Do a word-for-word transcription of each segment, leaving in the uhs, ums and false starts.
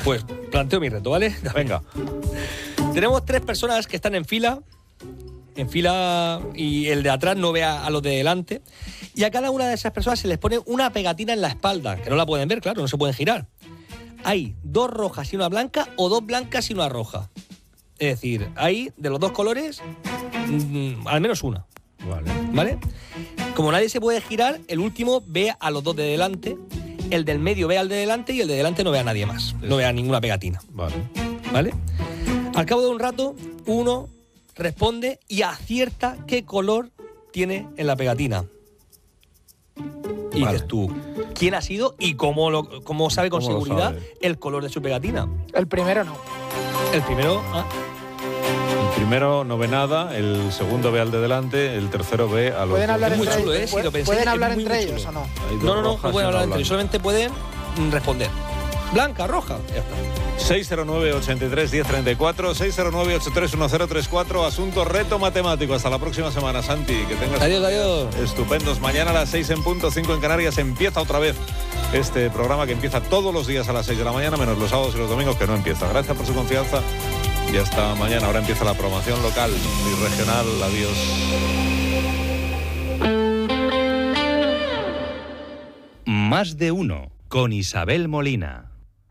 Pues planteo mi reto, ¿vale? Venga. Tenemos tres personas que están en fila, en fila y el de atrás no ve a, a los de delante. Y a cada una de esas personas se les pone una pegatina en la espalda, que no la pueden ver, claro, no se pueden girar. Hay dos rojas y una blanca o dos blancas y una roja. Es decir, hay de los dos colores mmm, al menos una. Vale. ¿Vale? Como nadie se puede girar, el último ve a los dos de delante, el del medio ve al de delante y el de delante no ve a nadie más. No ve a ninguna pegatina. Vale. ¿Vale? Al cabo de un rato, uno responde y acierta qué color tiene en la pegatina. Y vale. dices tú, ¿quién ha sido y cómo, lo, cómo sabe con ¿Cómo seguridad sabe? el color de su pegatina? El primero no. El primero... Ah, El primero no ve nada, el segundo ve al de delante, el tercero ve a los ¿Pueden dos. hablar Es muy entre chulo, ellos? ¿eh? Si lo pensáis, ¿Pueden es hablar muy, entre muy ellos chulo. o no? Hay dos no, no, no, rojas no y pueden una hablar entre ellos, blanca. solamente pueden mm, responder. Blanca, roja, ya está. seis cero nueve, ochenta y tres, diez treinta y cuatro, seis cero nueve, ochenta y tres, diez treinta y cuatro, asunto reto matemático. Hasta la próxima semana, Santi. Que tengas Adiós, adiós. estupendos. Mañana a las seis en punto, cinco en Canarias, empieza otra vez este programa que empieza todos los días a las seis de la mañana, menos los sábados y los domingos que no empieza. Gracias por su confianza y hasta mañana. Ahora empieza la programación local y regional. Adiós. Más de uno, con Isabel Molina.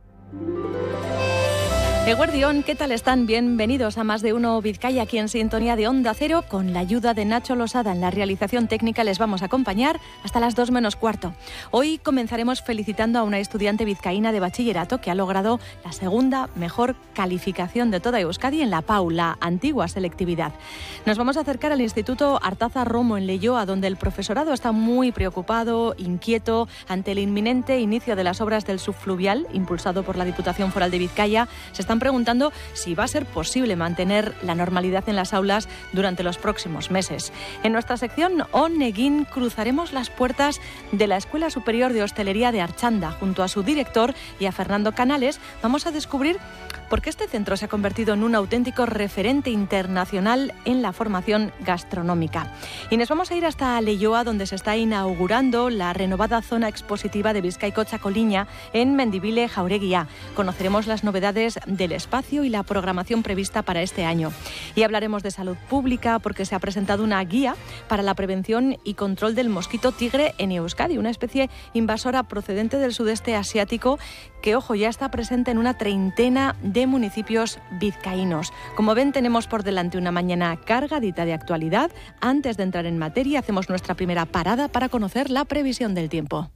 Eguerdión, ¿qué tal están? Bienvenidos a Más de Uno Vizcaya, aquí en sintonía de Onda Cero. Con la ayuda de Nacho Losada en la realización técnica les vamos a acompañar hasta las dos menos cuarto. Hoy comenzaremos felicitando a una estudiante vizcaína de bachillerato que ha logrado la segunda mejor calificación de toda Euskadi en la P A U, la antigua selectividad. Nos vamos a acercar al Instituto Artaza Romo en Leioa, donde el profesorado está muy preocupado, inquieto, ante el inminente inicio de las obras del subfluvial, impulsado por la Diputación Foral de Vizcaya. Se están preguntando si va a ser posible mantener la normalidad en las aulas durante los próximos meses. En nuestra sección On Egin cruzaremos las puertas de la Escuela Superior de Hostelería de Archanda. Junto a su director y a Fernando Canales vamos a descubrir por qué este centro se ha convertido en un auténtico referente internacional en la formación gastronómica. Y nos vamos a ir hasta Leioa, donde se está inaugurando la renovada zona expositiva de Bizkaiko Txakoliña en Mendibile Jaureguía. Conoceremos las novedades del espacio y la programación prevista para este año. Y hablaremos de salud pública porque se ha presentado una guía para la prevención y control del mosquito tigre en Euskadi, una especie invasora procedente del sudeste asiático que, ojo, ya está presente en una treintena de municipios vizcaínos. Como ven, tenemos por delante una mañana cargadita de actualidad. Antes de entrar en materia, hacemos nuestra primera parada para conocer la previsión del tiempo.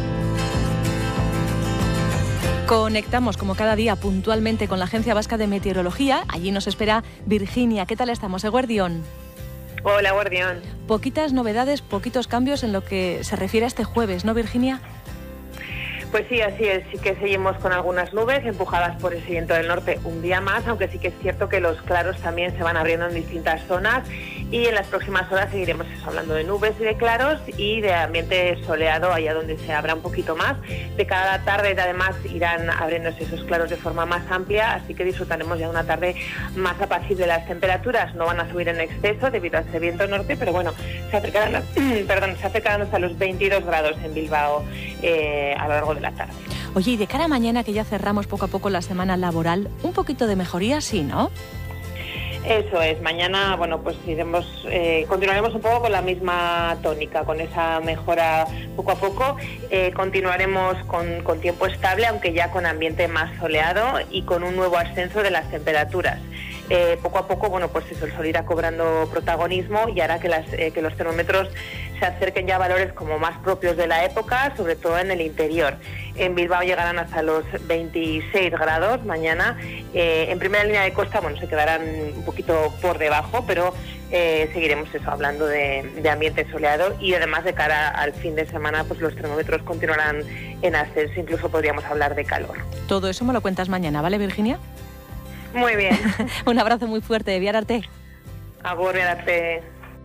Conectamos como cada día puntualmente con la Agencia Vasca de Meteorología. Allí nos espera Virginia. ¿Qué tal estamos, Eguerdión? Hola, Guardián. Poquitas novedades, poquitos cambios en lo que se refiere a este jueves, ¿no, Virginia? Pues sí, así es, sí que seguimos con algunas nubes empujadas por el viento del norte un día más, aunque sí que es cierto que los claros también se van abriendo en distintas zonas y en las próximas horas seguiremos eso, hablando de nubes y de claros y de ambiente soleado allá donde se abra un poquito más. De cada tarde además irán abriéndose esos claros de forma más amplia, así que disfrutaremos ya de una tarde más apacible. Las temperaturas no van a subir en exceso debido a ese viento norte, pero bueno, se acercarán, perdón, se acercarán hasta los veintidós grados en Bilbao eh, a lo largo de la tarde. Oye, y de cara a mañana, que ya cerramos poco a poco la semana laboral, un poquito de mejoría, sí, ¿no? Eso es, mañana, bueno, pues iremos, eh, continuaremos un poco con la misma tónica, con esa mejora poco a poco. Eh, continuaremos con, con tiempo estable, aunque ya con ambiente más soleado y con un nuevo ascenso de las temperaturas. Eh, poco a poco, bueno, pues eso, el sol irá cobrando protagonismo y hará que, las, eh, que los termómetros se acerquen ya a valores como más propios de la época, sobre todo en el interior. En Bilbao llegarán hasta los veintiséis grados mañana. Eh, en primera línea de costa, bueno, se quedarán un poquito por debajo, pero eh, seguiremos eso, hablando de, de ambiente soleado y además de cara al fin de semana, pues los termómetros continuarán en ascenso, incluso podríamos hablar de calor. Todo eso me lo cuentas mañana, ¿vale, Virginia? Muy bien. Un abrazo muy fuerte, Viararte. Agur, Viararte.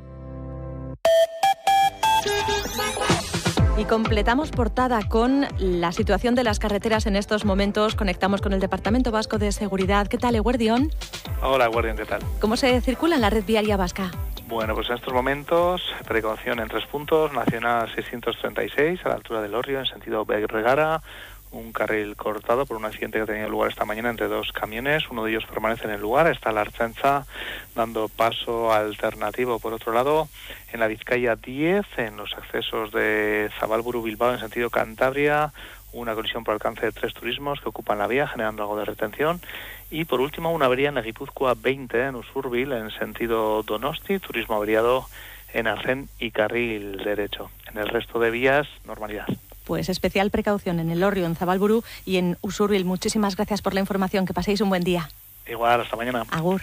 Y completamos portada con la situación de las carreteras en estos momentos. Conectamos con el Departamento Vasco de Seguridad. ¿Qué tal, Eguerdión? Hola, Guardián, ¿qué tal? ¿Cómo se circula en la red viaria vasca? Bueno, pues en estos momentos, precaución en tres puntos. Nacional seiscientos treinta y seis, a la altura del Orrio, en sentido Begregara. un carril cortado por un accidente que ha tenido lugar esta mañana entre dos camiones. Uno de ellos permanece en el lugar, está la Ertzaintza dando paso alternativo. Por otro lado, en la Vizcaya diez, en los accesos de Zabalburu-Bilbao en sentido Cantabria, una colisión por alcance de tres turismos que ocupan la vía, generando algo de retención. Y por último, una avería en la Guipúzcoa veinte, en Usurbil, en sentido Donosti, turismo averiado en Arcén y carril derecho. En el resto de vías, normalidad. Pues especial precaución en Elorrio, en Zabalburu y en Usurbil. Muchísimas gracias por la información. Que paséis un buen día. Igual, hasta mañana. Agur.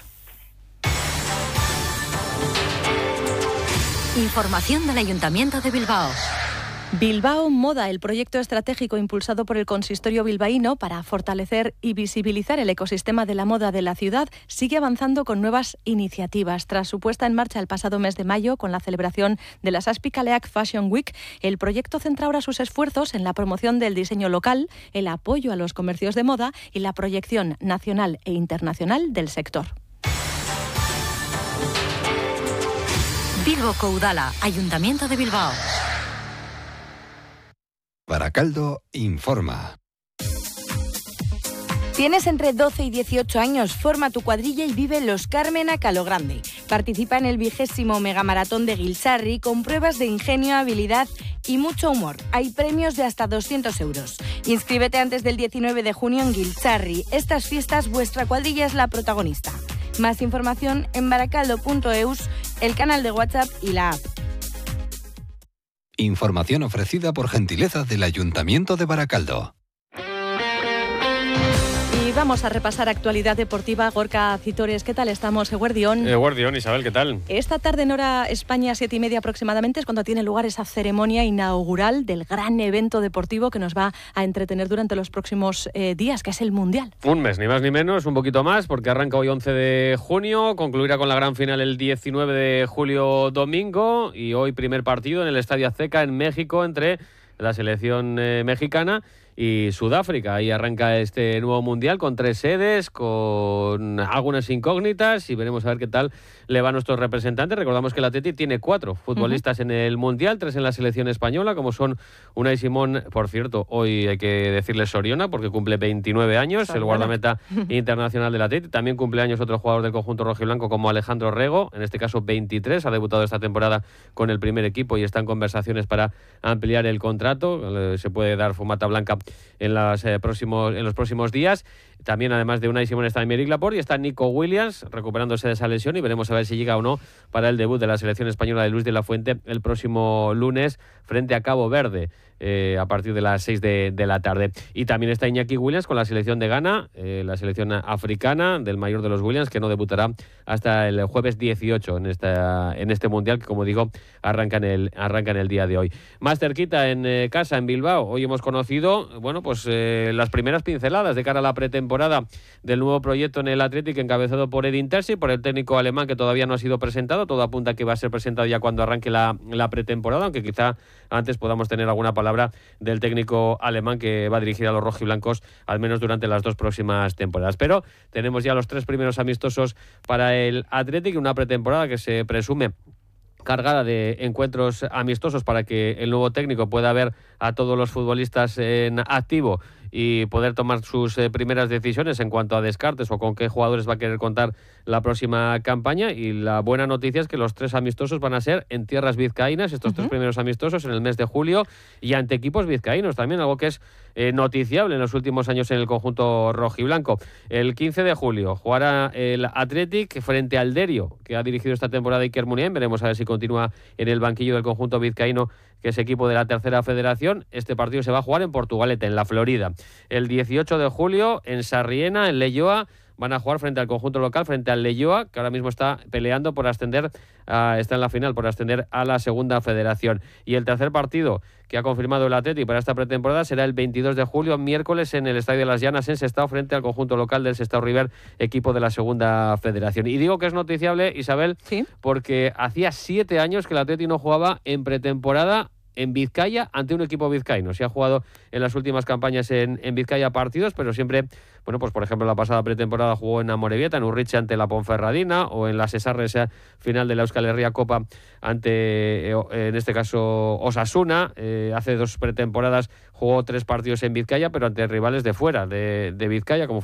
Información del Ayuntamiento de Bilbao. Bilbao Moda, el proyecto estratégico impulsado por el consistorio bilbaíno para fortalecer y visibilizar el ecosistema de la moda de la ciudad, sigue avanzando con nuevas iniciativas. Tras su puesta en marcha el pasado mes de mayo con la celebración de la Saspicaleac Fashion Week, el proyecto centra ahora sus esfuerzos en la promoción del diseño local, el apoyo a los comercios de moda y la proyección nacional e internacional del sector. Bilbo Koudala, Ayuntamiento de Bilbao. Barakaldo informa. ¿Tienes entre doce y dieciocho años? Forma tu cuadrilla y vive Los Carmen a Calo Grande. Participa en el vigésimo megamaratón de Gilsarri con pruebas de ingenio, habilidad y mucho humor. Hay premios de hasta doscientos euros. Inscríbete antes del diecinueve de junio en Gilsarri. Estas fiestas, vuestra cuadrilla es la protagonista. Más información en barakaldo punto eus, el canal de WhatsApp y la app. Información ofrecida por gentileza del Ayuntamiento de Barakaldo. Y vamos a repasar actualidad deportiva. Gorka Citores, ¿qué tal estamos? Eguerdión. Eguerdión, Isabel, ¿qué tal? Esta tarde en hora España, siete y media aproximadamente, es cuando tiene lugar esa ceremonia inaugural del gran evento deportivo que nos va a entretener durante los próximos eh, días, que es el Mundial. Un mes, ni más ni menos, un poquito más, porque arranca hoy once de junio, concluirá con la gran final el diecinueve de julio domingo, y hoy primer partido en el Estadio Azteca en México entre la selección eh, mexicana y Sudáfrica. Ahí arranca este nuevo Mundial con tres sedes, con algunas incógnitas, y veremos a ver qué tal le va a nuestros representantes. Recordamos que el Atleti tiene cuatro futbolistas uh-huh. en el Mundial, tres en la selección española, como son Unai Simón, por cierto, hoy hay que decirle Soriona, porque cumple veintinueve años, Soriona. El guardameta internacional del Atleti. También cumple años otro jugador del conjunto rojiblanco como Alejandro Rego, en este caso veintitrés, ha debutado esta temporada con el primer equipo y está en conversaciones para ampliar el contrato. Se puede dar fumata blanca en, las, eh, próximos, en los próximos días. También, además de Unai Simón, está Aymeric Laporte y está Nico Williams recuperándose de esa lesión, y veremos a ver si llega o no para el debut de la selección española de Luis de la Fuente el próximo lunes frente a Cabo Verde. Eh, a partir de las seis de, de la tarde. Y también está Iñaki Williams con la selección de Ghana, eh, la selección africana del mayor de los Williams, que no debutará hasta el jueves dieciocho en, esta, en este Mundial, que, como digo, arranca en el, arranca en el día de hoy. Más cerquita, en eh, casa, en Bilbao, hoy hemos conocido bueno, pues, eh, las primeras pinceladas de cara a la pretemporada del nuevo proyecto en el Athletic, encabezado por Edin Terzic, por el técnico alemán, que todavía no ha sido presentado. Todo apunta a que va a ser presentado ya cuando arranque la, la pretemporada, aunque quizá antes podamos tener alguna palabra del técnico alemán que va a dirigir a los rojiblancos al menos durante las dos próximas temporadas. Pero tenemos ya los tres primeros amistosos para el Athletic, una pretemporada que se presume cargada de encuentros amistosos para que el nuevo técnico pueda ver a todos los futbolistas en activo y poder tomar sus eh, primeras decisiones en cuanto a descartes o con qué jugadores va a querer contar la próxima campaña. Y la buena noticia es que los tres amistosos van a ser en tierras vizcaínas, estos uh-huh. tres primeros amistosos en el mes de julio, y ante equipos vizcaínos también, algo que es eh, noticiable en los últimos años en el conjunto rojiblanco. El quince de julio jugará el Athletic frente al Derio, que ha dirigido esta temporada Iker Muniain. Veremos a ver si continúa en el banquillo del conjunto vizcaíno, que es equipo de la tercera federación. Este partido se va a jugar en Portugalete, en la Florida. El dieciocho de julio, en Sarriena, en Leioa, van a jugar frente al conjunto local, frente al Leioa, que ahora mismo está peleando por ascender, a, está en la final, por ascender a la segunda federación. Y el tercer partido que ha confirmado el Athletic para esta pretemporada será el veintidós de julio, miércoles, en el Estadio de las Llanas, en Sestao, frente al conjunto local del Sestao River, equipo de la segunda federación. Y digo que es noticiable, Isabel, ¿sí?, porque hacía siete años que el Athletic no jugaba en pretemporada en Vizcaya ante un equipo vizcaíno. Se ha jugado en las últimas campañas en, en Vizcaya partidos, pero siempre, bueno, pues por ejemplo la pasada pretemporada jugó en Amorebieta, en Urriche ante la Ponferradina, o en la Sesarres final de la Euskal Herria Copa ante, en este caso, Osasuna. Eh, hace dos pretemporadas jugó tres partidos en Vizcaya, pero ante rivales de fuera de, de Vizcaya, como fue